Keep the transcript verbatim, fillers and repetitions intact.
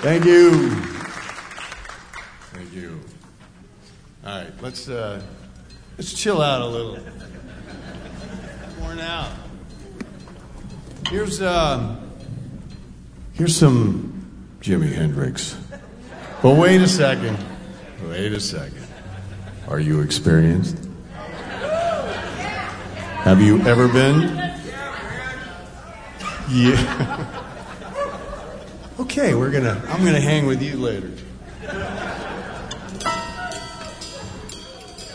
Thank you. Thank you. All right, let's uh, let's chill out a little. Worn out. Here's uh, here's some Jimi Hendrix. But wait a second. Wait a second. Are you experienced? Have you ever been? Yeah. Okay, we're gonna. I'm gonna hang with you later.